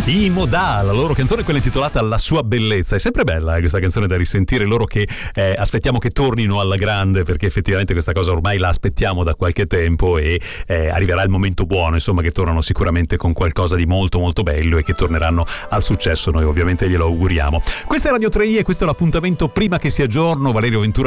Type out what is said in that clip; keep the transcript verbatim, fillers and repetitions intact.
I Modà, la loro canzone, quella intitolata La sua bellezza. È sempre bella eh, questa canzone da risentire, loro che eh, aspettiamo che tornino alla grande, perché effettivamente questa cosa ormai la aspettiamo da qualche tempo e eh, arriverà il momento buono, insomma, che tornano sicuramente con qualcosa di molto molto bello e che torneranno al successo. Noi ovviamente glielo auguriamo. Questa è Radio tre i e questo è l'appuntamento prima che sia giorno. Valerio Ventura